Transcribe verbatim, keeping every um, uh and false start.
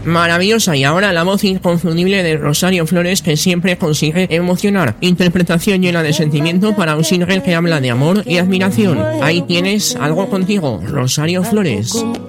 Maravillosa. Y ahora la voz inconfundible de Rosario Flores, que siempre consigue emocionar. Interpretación llena de sentimiento para un single que habla de amor y admiración. Ahí tienes Algo Contigo, Rosario Flores.